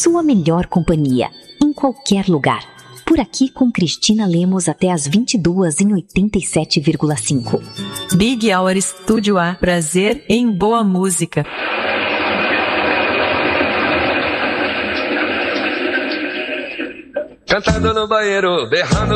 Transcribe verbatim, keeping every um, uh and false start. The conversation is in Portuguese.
sua melhor companhia, em qualquer lugar. Por aqui com Cristina Lemos até às vinte e duas em oitenta e sete vírgula cinco. Big Hour Estúdio A. Prazer em boa música. Cantando no banheiro, berrando